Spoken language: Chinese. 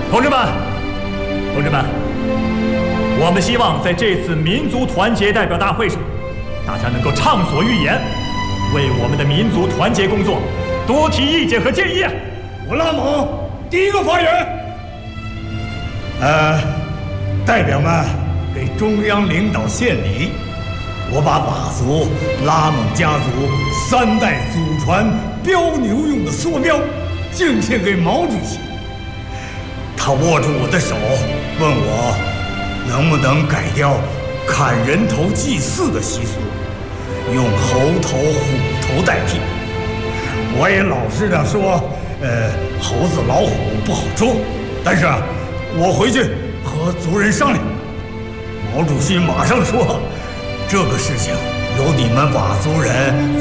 同志们，我们希望在这次民族团结代表大会上，大家能够畅所欲言，为我们的民族团结工作多提意见和建议。 我拉蒙第一个发言。代表们给中央领导献礼。我把佤族拉蒙家族3代祖传标牛用的梭镖敬献给毛主席。他握住我的手，问我能不能改掉砍人头祭祀的习俗，用猴头、虎头代替。我也老实的说，猴子、老虎不好捉，但是我回去和族人商量。毛主席马上说，这个事情由你们佤族人